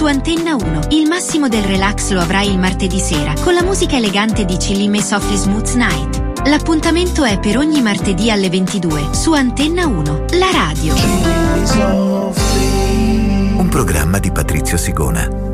su Antenna 1. Il massimo del relax lo avrai il martedì sera con la musica elegante di Chillime Softly Smooth Night. L'appuntamento è per ogni martedì alle 22 su Antenna 1, la radio. Un programma di Patrizio Sigona.